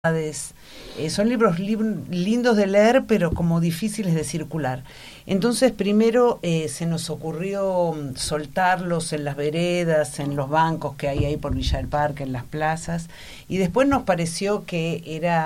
Son libros lindos de leer, pero como difíciles de circular. Entonces, primero se nos ocurrió soltarlos en las veredas, en los bancos que hay ahí por Villa del Parque, en las plazas, y después nos pareció que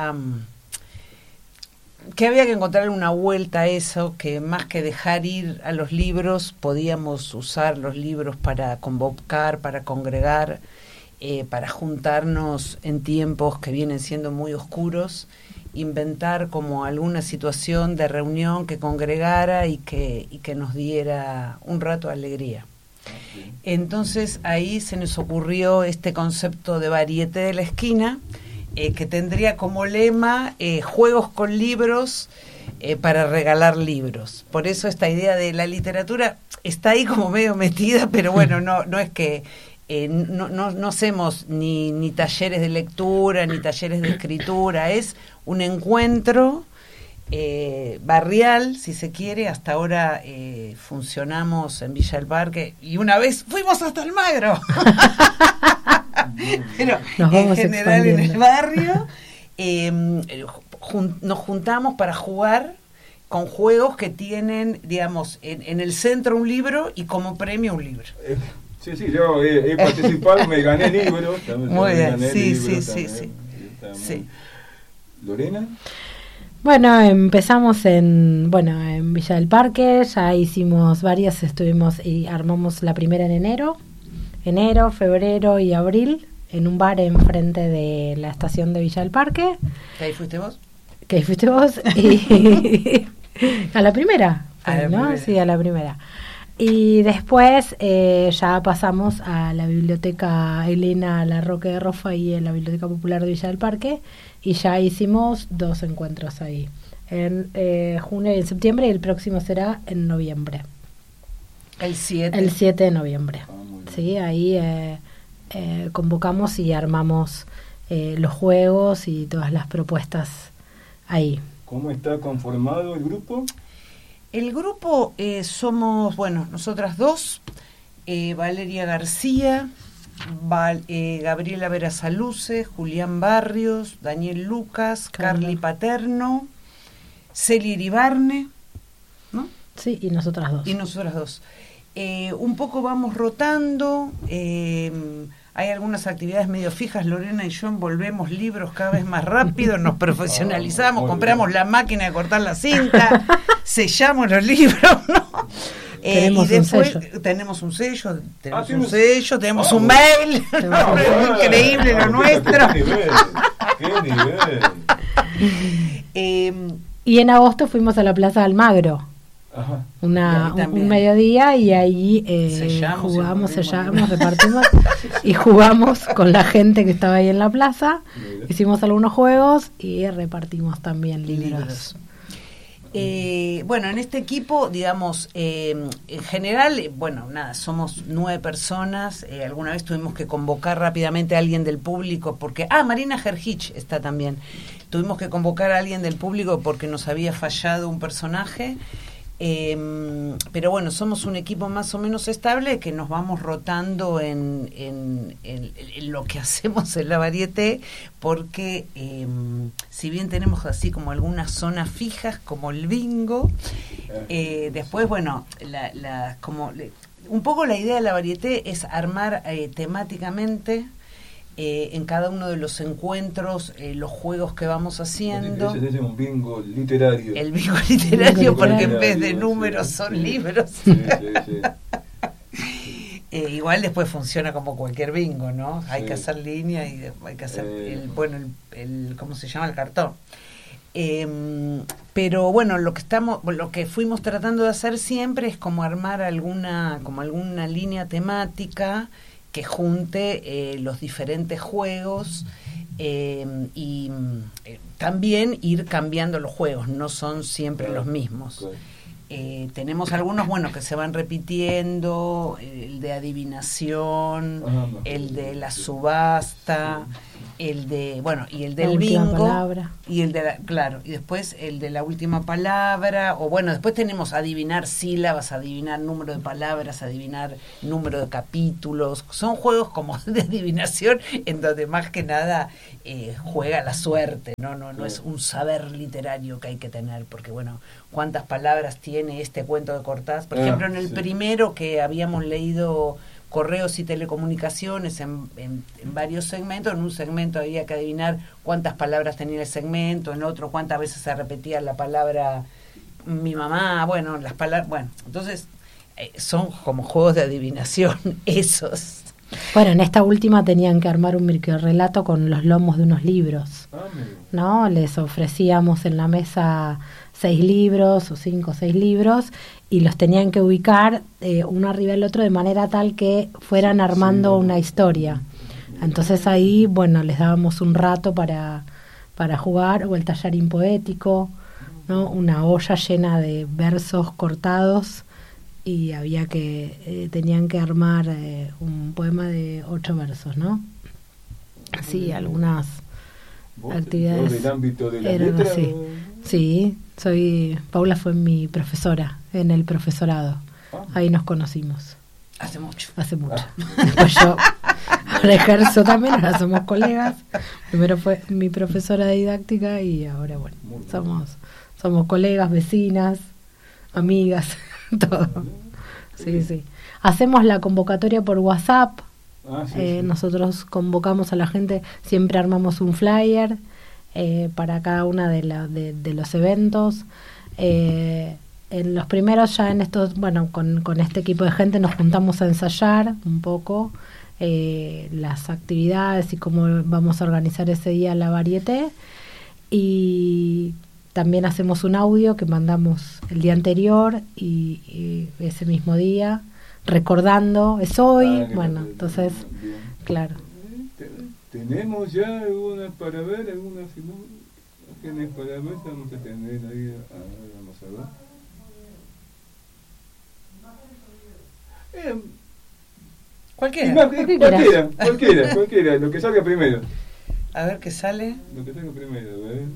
que había que encontrar una vuelta a eso, que más que dejar ir a los libros, podíamos usar los libros para convocar, para congregar, para juntarnos en tiempos que vienen siendo muy oscuros, inventar como alguna situación de reunión que congregara y que nos diera un rato de alegría. Okay. Entonces ahí se nos ocurrió este concepto de varieté de la esquina, que tendría como lema juegos con libros para regalar libros. Por eso esta idea de la literatura está ahí como medio metida, pero bueno, no es que no hacemos ni talleres de lectura, ni talleres de escritura, es un encuentro barrial, si se quiere. Hasta ahora funcionamos en Villa del Parque y una vez fuimos hasta Almagro. Pero en general en el barrio nos juntamos para jugar con juegos que tienen, digamos, en el centro un libro y como premio un libro. Sí, yo he participado, me gané libros. Muy bien, sí. ¿Lorena? Bueno, empezamos en Villa del Parque, ya hicimos varias, estuvimos y armamos la primera en enero, febrero y abril, en un bar enfrente de la estación de Villa del Parque. ¿Que ahí fuiste vos? Que ahí fuiste vos, y a la primera, ¿no? Sí, a la primera. Y después ya pasamos a la biblioteca Elena Larroque de Rofa y en la Biblioteca Popular de Villa del Parque, y ya hicimos 2 encuentros ahí, en junio y en septiembre, y el próximo será en noviembre. El 7 de noviembre. Sí, ahí convocamos y armamos los juegos y todas las propuestas ahí. ¿Cómo está conformado el grupo? El grupo somos, nosotras 2, Valeria García, Gabriela Verasaluce, Julián Barrios, Daniel Lucas, Carly Paterno, Celia Iribarne, ¿no? Sí, y nosotras 2. Un poco vamos rotando, hay algunas actividades medio fijas. Lorena y yo envolvemos libros cada vez más rápido, nos profesionalizamos, compramos la máquina de cortar la cinta, sellamos los libros, ¿no? Tenemos y después un sello. Tenemos un mail, increíble lo nuestro. ¡Qué nivel! Y en agosto fuimos a la Plaza de Almagro. Ajá. Un mediodía, y ahí sellamos, repartimos y jugamos con la gente que estaba ahí en la plaza. Hicimos algunos juegos y repartimos también libros. En este equipo, digamos, en general, somos 9 personas. Alguna vez tuvimos que convocar rápidamente a alguien del público porque... Marina Gerhich está también. Tuvimos que convocar a alguien del público porque nos había fallado un personaje. Pero bueno, somos un equipo más o menos estable que nos vamos rotando en lo que hacemos en la varieté, porque si bien tenemos así como algunas zonas fijas como el bingo, después un poco la idea de la varieté es armar temáticamente en cada uno de los encuentros los juegos que vamos haciendo. Ese es un bingo literario. El bingo literario, porque en vez de números son libros. Sí. Igual después funciona como cualquier bingo, ¿no? Hay que hacer línea y hay que hacer el ¿cómo se llama? El cartón. Pero bueno, lo que fuimos tratando de hacer siempre es como armar alguna línea temática que junte los diferentes juegos, y también ir cambiando los juegos, no son siempre los mismos. Tenemos algunos que se van repitiendo, el de adivinación, el de la subasta, el de, bueno, y el La del última bingo, palabra. y el de la, claro, y después el de la última palabra, o bueno, después tenemos adivinar sílabas, adivinar número de palabras, adivinar número de capítulos. Son juegos como de adivinación en donde más que nada juega la suerte, no es un saber literario que hay que tener, porque bueno, cuántas palabras tiene este cuento de Cortázar. Por ejemplo, en el primero que habíamos leído Correos y Telecomunicaciones en varios segmentos. En un segmento había que adivinar cuántas palabras tenía el segmento, en otro cuántas veces se repetía la palabra mi mamá, bueno, las palabras, bueno, entonces son como juegos de adivinación esos. Bueno, en esta última tenían que armar un microrrelato con los lomos de unos libros, ¿no? Les ofrecíamos en la mesa 6 libros o 5 o 6 libros y los tenían que ubicar uno arriba del otro de manera tal que fueran armando una historia. Entonces ahí, bueno, les dábamos un rato para jugar, o el tallarín poético, ¿no? Una olla llena de versos cortados y había que tenían que armar un poema de 8 versos, ¿no? Sí, algunas actividades del ámbito de la eran letra, así. Sí, Paula fue mi profesora en el profesorado. Ahí nos conocimos. Hace mucho. Después yo ahora ejerzo también, ahora somos colegas. Primero fue mi profesora de didáctica y ahora, bueno, somos colegas, vecinas, amigas, todo. Sí. Hacemos la convocatoria por WhatsApp. Nosotros convocamos a la gente, siempre armamos un flyer para cada una de los eventos. En los primeros ya en estos, bueno, con este equipo de gente nos juntamos a ensayar un poco las actividades y cómo vamos a organizar ese día la varieté, y también hacemos un audio que mandamos el día anterior y ese mismo día recordando, es hoy, bueno, entonces, bien. Claro. Tenemos ya algunas para ver, algunas imágenes para ver, vamos a tener ahí, vamos a ver. Cualquiera, lo que salga primero. A ver qué sale. Lo que salga primero, a ver.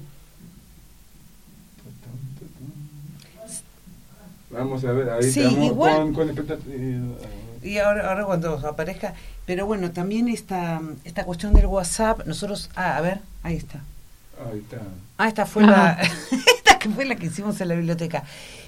Vamos a ver, ahí sí, estamos igual, con expectativa. Y ahora cuando aparezca, pero bueno, también esta cuestión del WhatsApp, nosotros, a ver, ahí está. Ahí está. Esta fue esta que fue la que hicimos en la biblioteca.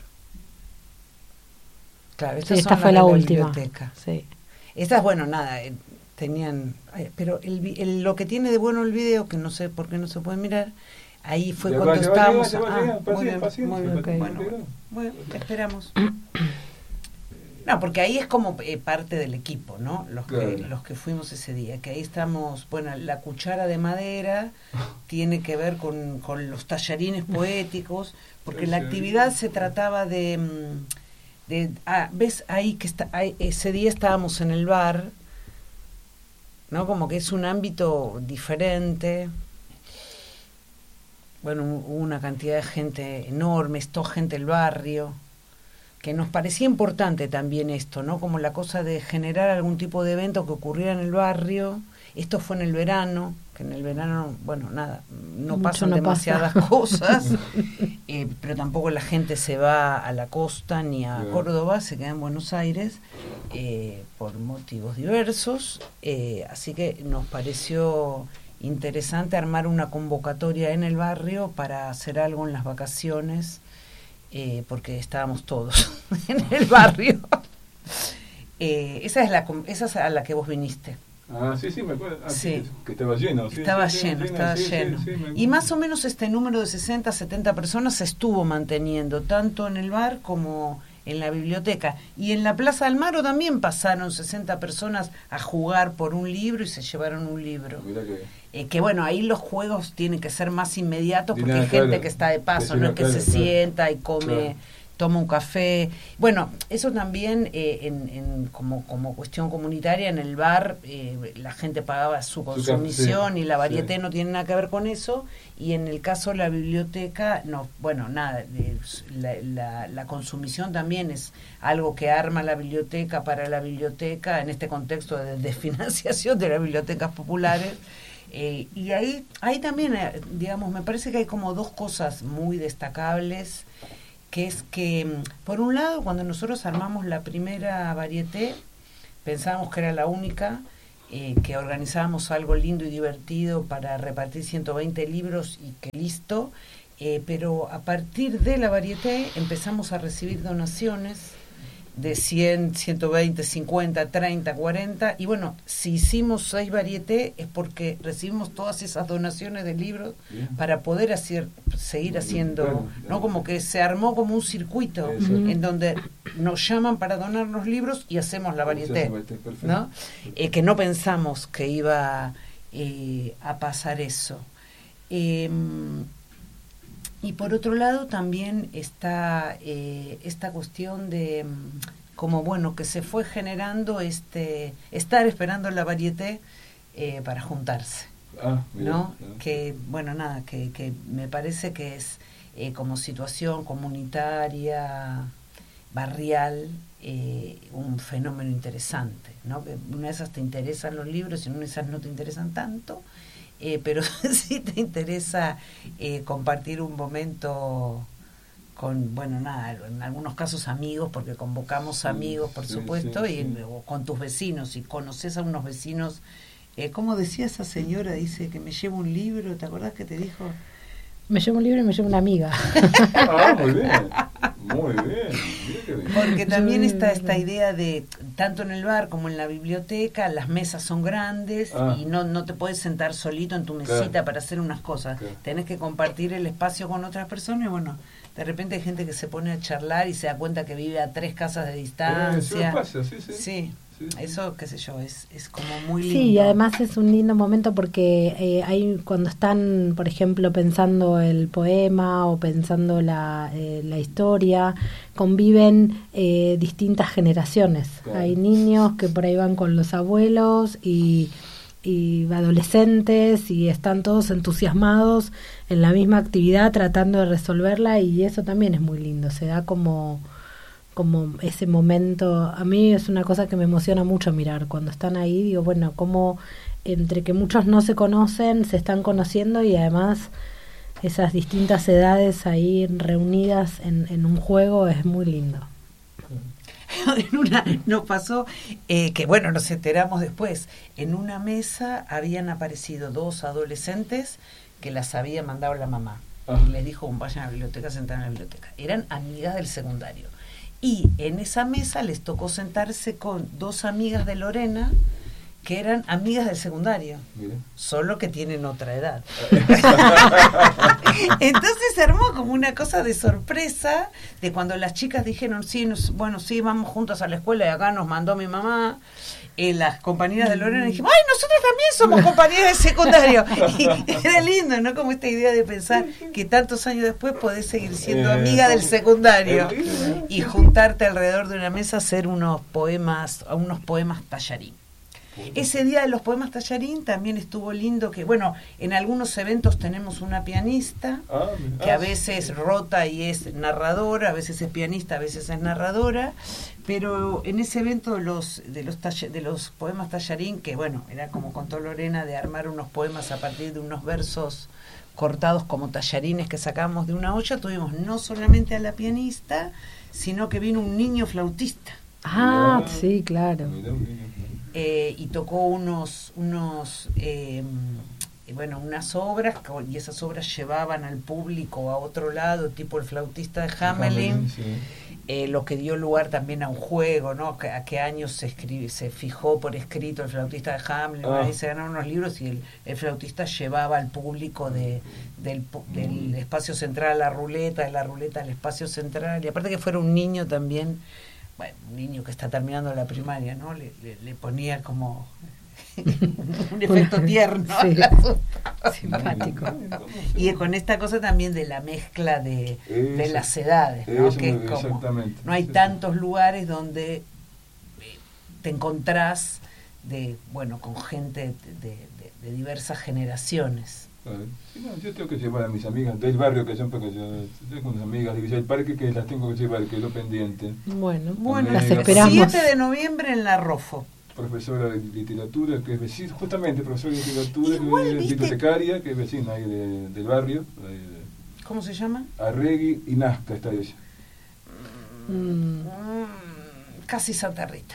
Claro, esta fue la última. Biblioteca. Sí. Estas, bueno, nada, tenían, pero lo que tiene de bueno el video, que no sé por qué no se puede mirar, ahí fue cuando estábamos. Muy bien, bueno, esperamos. No, porque ahí es como parte del equipo, ¿no? Los que fuimos ese día, que ahí estamos, bueno, la cuchara de madera tiene que ver con los tallarines poéticos, porque la actividad se trataba ves ahí que ese día estábamos en el bar, ¿no? Como que es un ámbito diferente. Bueno, hubo una cantidad de gente enorme, toda gente del barrio, que nos parecía importante también esto, ¿no? Como la cosa de generar algún tipo de evento que ocurriera en el barrio. Esto fue en el verano, que en el verano, bueno, nada, no pasan demasiadas cosas, pero tampoco la gente se va a la costa ni a Córdoba, se queda en Buenos Aires por motivos diversos, así que nos pareció interesante armar una convocatoria en el barrio para hacer algo en las vacaciones, porque estábamos todos en el barrio. Esa es a la que vos viniste. Sí, me acuerdo. Sí. Que estaba lleno. Estaba lleno. Y más o menos este número de 60, 70 personas se estuvo manteniendo, tanto en el bar como en la biblioteca. Y en la Plaza del Maro también pasaron 60 personas a jugar por un libro y se llevaron un libro. Mirá que bueno, ahí los juegos tienen que ser más inmediatos porque hay gente que está de paso, no es que se sienta y come, toma un café. Bueno, eso también como cuestión comunitaria en el bar, la gente pagaba su consumición y la varieté no tiene nada que ver con eso. Y en el caso de la biblioteca, no, bueno, nada, la consumición también es algo que arma la biblioteca para la biblioteca en este contexto de desfinanciación de las bibliotecas populares. Y ahí también, digamos, me parece que hay como dos cosas muy destacables, que es que, por un lado, cuando nosotros armamos la primera varieté, pensábamos que era la única, que organizábamos algo lindo y divertido para repartir 120 libros y que listo, pero a partir de la varieté empezamos a recibir donaciones de 100, 120, 50, 30, 40, y bueno, si hicimos 6 varietés es porque recibimos todas esas donaciones de libros para poder seguir haciendo, claro. ¿No? Como que se armó como un circuito en donde nos llaman para donarnos libros y hacemos la varieté, ¿no? Que no pensamos que iba a pasar eso. Y por otro lado también está esta cuestión de como bueno que se fue generando estar esperando la varieté para juntarse, ¿no? Que bueno, nada, que me parece que es como situación comunitaria, barrial, un fenómeno interesante, ¿no? Que una de esas te interesan los libros y una de esas no te interesan tanto. Pero sí te interesa compartir un momento con, bueno, nada, en algunos casos amigos, porque convocamos amigos, por supuesto, o con tus vecinos, y conoces a unos vecinos, ¿cómo decía esa señora? Dice que me llevo un libro, ¿te acordás que te dijo? Me llevo un libro y me llevo una amiga. Muy bien, muy bien. Porque también está esta idea de, tanto en el bar como en la biblioteca, las mesas son grandes y no te puedes sentar solito en tu mesita para hacer unas cosas. Tenés que compartir el espacio con otras personas y bueno, de repente hay gente que se pone a charlar y se da cuenta que vive a 3 casas de distancia. Eso pasa, sí. Eso, qué sé yo, es como muy lindo. Sí, y además es un lindo momento porque hay cuando están, por ejemplo, pensando el poema o pensando la historia, conviven distintas generaciones. Claro. Hay niños que por ahí van con los abuelos y adolescentes y están todos entusiasmados en la misma actividad tratando de resolverla y eso también es muy lindo, se da como ese momento. A mí es una cosa que me emociona mucho mirar cuando están ahí, digo, bueno, como entre que muchos no se conocen, se están conociendo y además esas distintas edades ahí reunidas en un juego es muy lindo. En una nos pasó que bueno, nos enteramos después, en una mesa habían aparecido 2 adolescentes que las había mandado la mamá y les dijo, vayan a la biblioteca, sentar en la biblioteca. Eran amigas del secundario. Y en esa mesa les tocó sentarse con 2 amigas de Lorena que eran amigas del secundario, solo que tienen otra edad. Entonces se armó como una cosa de sorpresa de cuando las chicas dijeron, sí, vamos juntas a la escuela y acá nos mandó mi mamá. Las compañeras de Lorena dijimos, ¡ay, nosotros también somos compañeras de secundario! Y era lindo, ¿no? Como esta idea de pensar que tantos años después podés seguir siendo amiga del secundario y juntarte alrededor de una mesa a hacer unos poemas tallarín. Ese día de los poemas tallarín también estuvo lindo que, bueno, en algunos eventos tenemos una pianista que a veces rota y es narradora, a veces es pianista, a veces es narradora, pero en ese evento de los poemas tallarín, que bueno, era como contó Lorena, de armar unos poemas a partir de unos versos cortados como tallarines que sacamos de una olla, tuvimos no solamente a la pianista, sino que vino un niño flautista. Sí, claro. Y tocó unas obras, y esas obras llevaban al público a otro lado, tipo el flautista de Hamelin, lo que dio lugar también a un juego, ¿no? A qué años se fijó por escrito el flautista de Hamelin, ahí se ganaron unos libros y el flautista llevaba al público del espacio central a la ruleta, de la ruleta al espacio central, y aparte que fuera un niño también. Bueno, un niño que está terminando la primaria, ¿no? Le ponía como un efecto tierno. Simpático. Y con esta cosa también de la mezcla de las edades, ¿no? Que es como, no hay tantos lugares donde te encontrás con gente de diversas generaciones. Yo tengo que llevar a mis amigas del barrio, que son porque yo tengo unas amigas de Villa del Parque que las tengo que llevar, que es lo pendiente. Bueno, las esperamos. 7 de noviembre en La Rofo. profesora de literatura, que es vecina, justamente profesora de literatura, Igual, que es ¿viste? bibliotecaria, que es vecina ahí del barrio. ¿Cómo se llama? Arregui y Nazca está ella. Casi Santa Rita.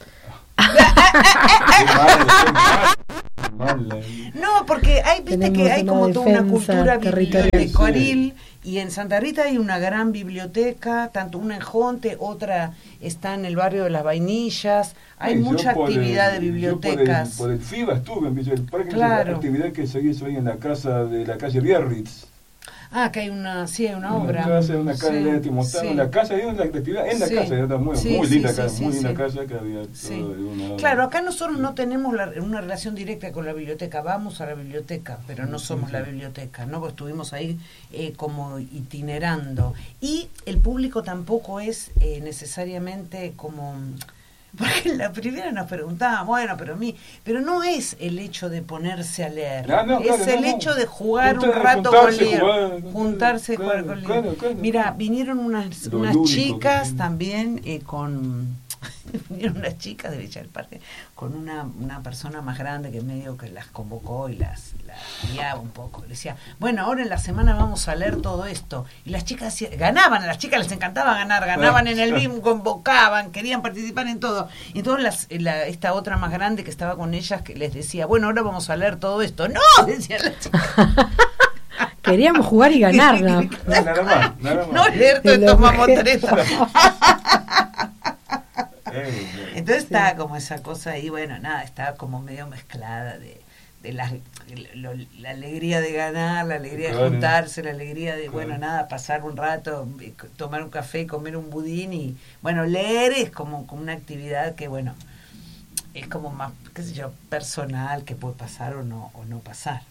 No, porque viste que hay como toda una cultura bibliotecaril, y en Santa Rita hay una gran biblioteca, tanto una en Jonte, otra está en el barrio de Las Vainillas, hay mucha actividad de bibliotecas. Por el FIBA estuve en Villa del Parque, claro. La actividad que se hizo ahí en la casa de la calle Biarritz. Que hay una obra. Una casa de Timotano, la casa, hay una actividad en la casa, era muy linda casa, muy linda casa que había todo. Claro, acá nosotros no tenemos una relación directa con la biblioteca, vamos a la biblioteca, pero no somos la biblioteca, ¿no? Porque estuvimos ahí como itinerando. Y el público tampoco es necesariamente como... Porque en la primera nos preguntaban, pero no es el hecho de ponerse a leer, es el hecho de jugar un rato con libros, juntarse y jugar con libros. Mira, vinieron unas chicas también vinieron unas chicas de Villa del Parque con una persona más grande que medio que las convocó y las guiaba un poco. Le decía, bueno, ahora en la semana vamos a leer todo esto. Y las chicas ganaban, a las chicas les encantaba ganar, ganaban en el BIM, convocaban, querían participar en todo. Y entonces esta otra más grande que estaba con ellas que les decía, bueno, ahora vamos a leer todo esto. ¡No! Decían las chicas. Queríamos jugar y ganar, ¿no? Nada más. No leer todos estos mamotretos. Entonces estaba como esa cosa ahí, bueno, nada, estaba como medio mezclada de la alegría de ganar, la alegría de juntarse, la alegría de, bueno, nada, pasar un rato, tomar un café, comer un budín y, bueno, leer es como una actividad que, bueno, es como más, qué sé yo, personal, que puede pasar o no pasar.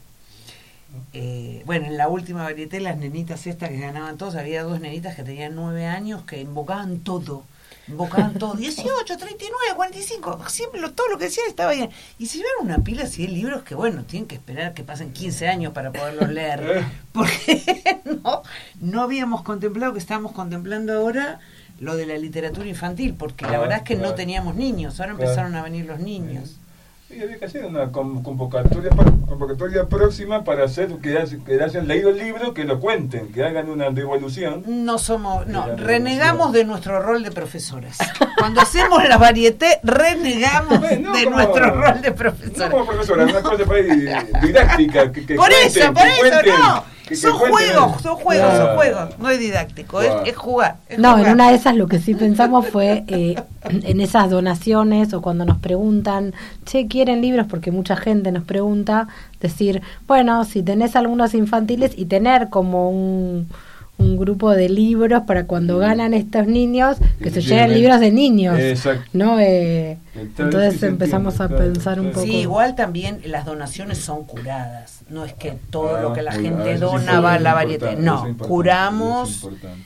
Bueno, en la última varieté, las nenitas estas que ganaban todos, había 2 nenitas que tenían 9 años que invocaban todo, 18, 39, 45, siempre todo lo que decían estaba bien. Y se llevaron una pila así de libros que, bueno, tienen que esperar que pasen 15 años para poderlos leer, porque no habíamos contemplado, que estábamos contemplando ahora lo de la literatura infantil, porque la verdad es que no teníamos niños, ahora empezaron a venir los niños. Sí, había que hacer una convocatoria próxima para hacer que hayan leído el libro, que lo cuenten, que hagan una devolución. Renegamos de nuestro rol de profesoras. Cuando hacemos la varieté, renegamos de nuestro rol de profesoras. No como profesora, una cosa didáctica. Por eso, no. Son juegos, no es didáctico, es jugar. En una de esas lo que sí pensamos fue en esas donaciones o cuando nos preguntan, ¿quieren libros? Porque mucha gente nos pregunta, decir, bueno, si tenés algunos infantiles y tener como un grupo de libros para cuando ganan estos niños, que se lleven libros de niños. Exacto. ¿No? Entonces empezamos a pensar un poco. Sí, igual también las donaciones son curadas. No es que todo lo que la gente dona va a la variedad. No, curamos,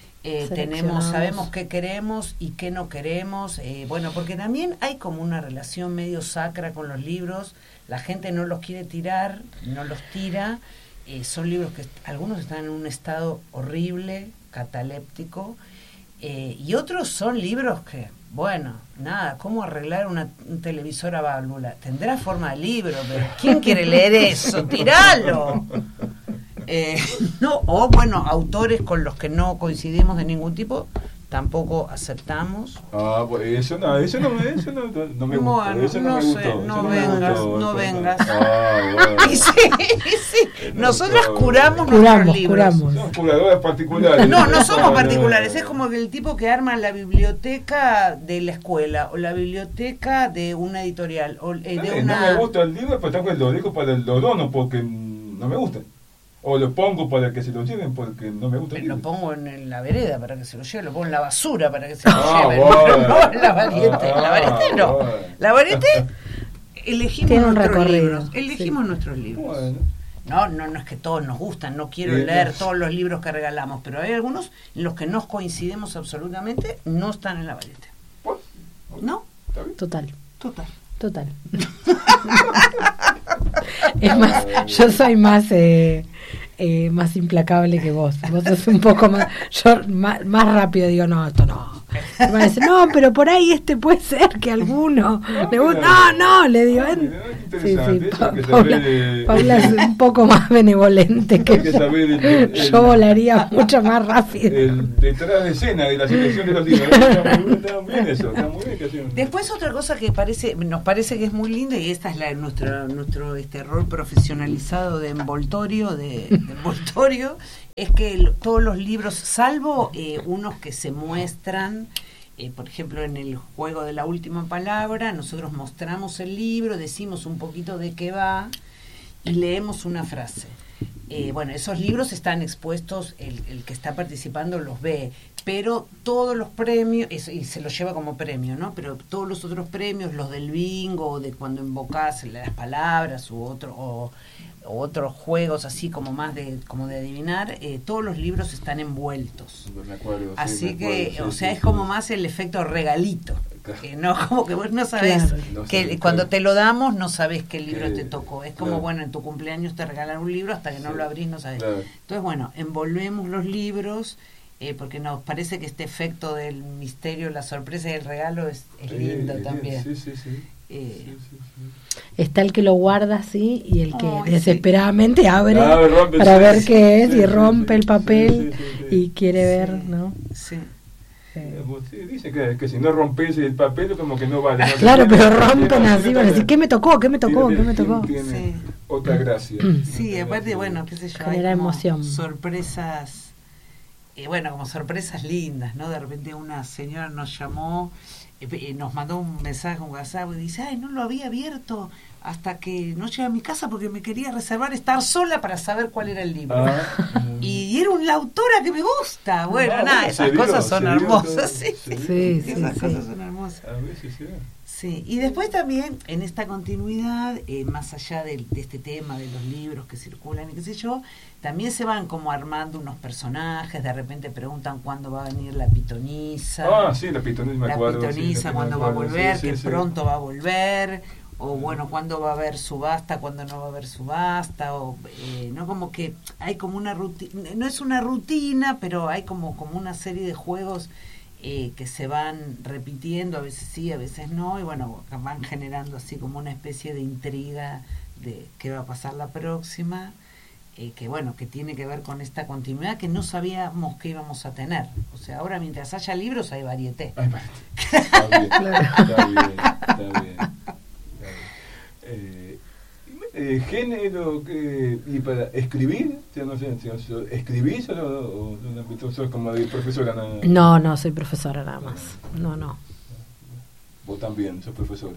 sabemos qué queremos y qué no queremos. Bueno, porque también hay como una relación medio sacra con los libros. La gente no los quiere tirar, no los tira. Son libros que algunos están en un estado horrible, cataléptico, y otros son libros que, bueno, nada, ¿cómo arreglar un televisor a válvula? Tendrá forma de libro, pero ¿quién quiere leer eso? ¡Tiralo! O bueno, autores con los que no coincidimos de ningún tipo, tampoco aceptamos. Pues eso no me gusta. Bueno, eso no vengas. Bueno. Y sí. Nosotras curamos nuestros libros. Somos curadoras particulares. No somos particulares. Es como el tipo que arma la biblioteca de la escuela o la biblioteca de una editorial. O, de No me gusta el libro, pero también lo dejo para el dono porque no me gusta. O lo pongo para que se lo lleven porque no me gusta el libro. Lo pongo en la vereda para que se lo lleven, lo pongo en la basura para que se lo lleven. Bueno. No en la variete. La variete no. Bueno. La variete elegimos nuestros libros. Elegimos nuestros libros. Bueno. No es que todos nos gustan, no quiero leer todos los libros que regalamos, pero hay algunos en los que no coincidimos absolutamente, no están en la variete. ¿No? Total. Es más, yo soy más implacable que vos. Vos sos un poco más, yo más rápido digo, no, esto no. Va a decir, no, pero por ahí puede ser que alguno le guste. No, le digo. Sí, Paula es un poco más benevolente que yo volaría mucho más rápido. El detrás de escena de la selección de los libros. Está muy bien eso, está muy bien que hacen. Después otra cosa que nos parece que es muy linda, y esta es nuestro rol profesionalizado de envoltorio, es que todos los libros, salvo unos que se muestran, por ejemplo en el juego de la última palabra, nosotros mostramos el libro, decimos un poquito de qué va y leemos una frase. Bueno, esos libros están expuestos, el que está participando los ve, pero todos los premios, y se los lleva como premio, ¿no? Pero todos los otros premios, los del bingo, o de cuando invocás las palabras, u otros juegos así como más de adivinar, todos los libros están envueltos. Me acuerdo, así sí, que, acuerdo, o sea, es como más el efecto regalito. No, como que vos no sabés, cuando te lo damos no sabés qué libro te tocó. Es como, bueno, en tu cumpleaños te regalan un libro, hasta que no lo abrís no sabés. Entonces, bueno, envolvemos los libros, porque nos parece que este efecto del misterio, la sorpresa y el regalo es lindo también. Está el que lo guarda así y el que desesperadamente abre para ver qué es y rompe el papel y quiere ver, ¿no? Sí. Dice que si no rompes el papel como que no vale. Claro, pero rompen así, van a decir, ¿qué me tocó? Tiene otra gracia. Sí, aparte, bueno, qué sé yo, genera emoción. Sorpresas, como sorpresas lindas, ¿no? De repente una señora nos llamó, nos mandó un mensaje, un WhatsApp, y dice, no lo había abierto hasta que no llegué a mi casa porque me quería reservar estar sola para saber cuál era el libro. Y era la autora que me gusta. Bueno, esas cosas son hermosas. Esas cosas son hermosas. A veces sí. Sí, y después también en esta continuidad, más allá de este tema de los libros que circulan y qué sé yo, también se van como armando unos personajes, de repente preguntan cuándo va a venir la pitonisa. La pitonisa, me acuerdo. La pitonisa, cuándo va a volver, que pronto va a volver, o bueno, cuándo va a haber subasta, cuándo no va a haber subasta, o no, como que hay como una rutina, no es una rutina, pero hay como una serie de juegos que se van repitiendo, a veces sí, a veces no, y bueno, van generando así como una especie de intriga de qué va a pasar la próxima, que tiene que ver con esta continuidad que no sabíamos que íbamos a tener. O sea, ahora mientras haya libros hay varieté. Está bien. Género y para escribir, no sé, ¿escribís o sos como de profesora? No, soy profesora nada más. No. ¿Vos también sos profesora?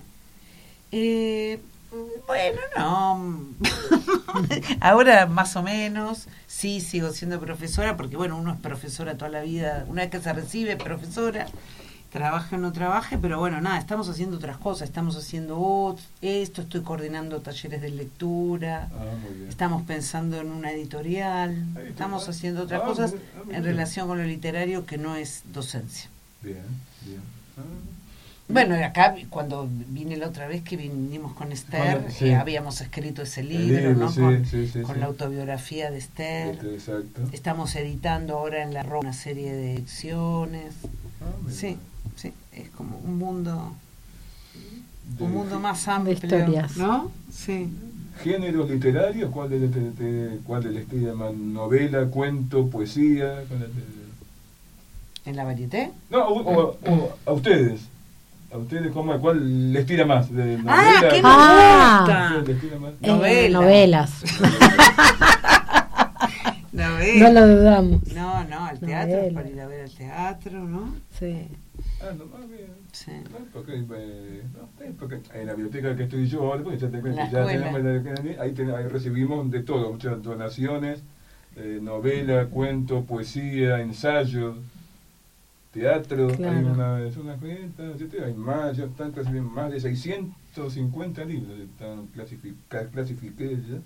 Bueno, no. Ahora más o menos, sí, sigo siendo profesora, porque bueno, uno es profesora toda la vida, una vez que se recibe, profesora, trabaje o no trabaje, pero bueno, estamos haciendo otras cosas, estamos haciendo esto, estoy coordinando talleres de lectura, estamos pensando en una editorial, estamos haciendo otras cosas en relación con lo literario que no es docencia. Bien. Bueno, acá cuando vine la otra vez que vinimos con Esther, habíamos escrito ese libro, ¿no? Con la autobiografía de Esther. Exacto. Estamos editando ahora en la Roma una serie de ediciones. Sí, es como un mundo más amplio, historias, ¿no? Sí. ¿Géneros literarios? ¿Cuál les tira más? ¿Novela, cuento, poesía? ¿En la varieté? No, a ustedes. ¿A ustedes cuál les tira más? ¿De novela? ¿Qué me gusta? ¿Les tira más? Novelas. No lo dudamos. No, al teatro, para ir a ver al teatro, ¿no? Sí. Más bien. Sí. Porque en la biblioteca que estoy yo ahora, porque ahí recibimos de todo, muchas donaciones, novela, cuento, poesía, ensayo, teatro. Claro. Hay más, ya están recibiendo más de 650 libros, están clasifiqué ya.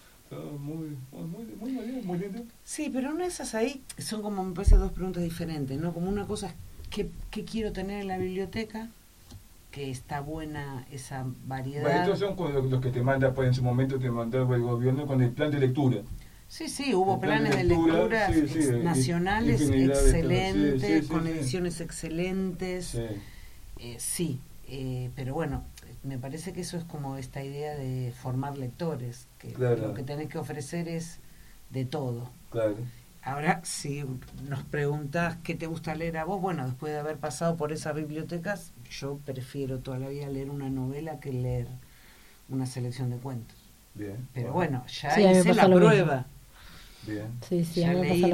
Muy lindo. Sí, pero una de esas ahí son como, me parece, dos preguntas diferentes, ¿no? Como una cosa es ¿qué quiero tener en la biblioteca? Que está buena esa variedad. Bueno, estos son los que te manda, pues en su momento te mandaba el gobierno con el plan de lectura. Sí, hubo planes de lectura nacionales excelentes, con ediciones excelentes. Sí, pero bueno, me parece que eso es como esta idea de formar lectores, que lo que tenés que ofrecer es de todo. Claro. Ahora, si nos preguntas qué te gusta leer a vos, bueno, después de haber pasado por esas bibliotecas, yo prefiero toda la vida leer una novela que leer una selección de cuentos. Bien. Pero bueno, ya hice la prueba. Bien. Sí, a mí me pasa